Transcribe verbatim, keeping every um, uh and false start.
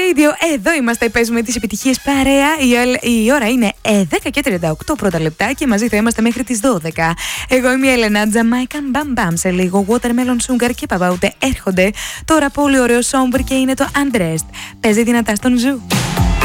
Radio. Εδώ είμαστε, παίζουμε τις επιτυχίες παρέα. Η, η ώρα είναι ε, δέκα και τριάντα οκτώ πρώτα λεπτά και μαζί θα είμαστε μέχρι τις δώδεκα. Εγώ είμαι η Έλενα, Jamaican Bam Bam. Σε λίγο Watermelon Sugar και Παπαούτε έρχονται. Τώρα πολύ ωραίο Somber και είναι το Undressed. Παίζει δυνατά στον Ζου.